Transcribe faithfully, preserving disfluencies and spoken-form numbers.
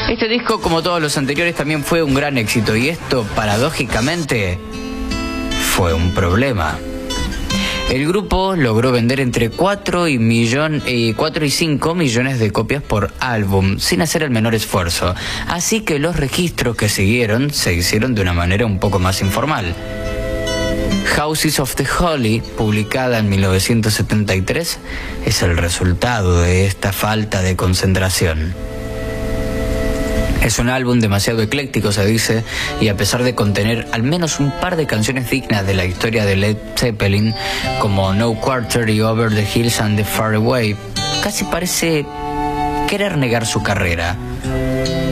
Este disco, como todos los anteriores, también fue un gran éxito, y esto, paradójicamente, fue un problema. El grupo logró vender entre cuatro y cinco millones de copias por álbum, sin hacer el menor esfuerzo. Así que los registros que siguieron se hicieron de una manera un poco más informal. Houses of the Holy, publicada en mil novecientos setenta y tres, es el resultado de esta falta de concentración. Es un álbum demasiado ecléctico, se dice, y a pesar de contener al menos un par de canciones dignas de la historia de Led Zeppelin, como No Quarter y Over the Hills and the Far Away, casi parece querer negar su carrera.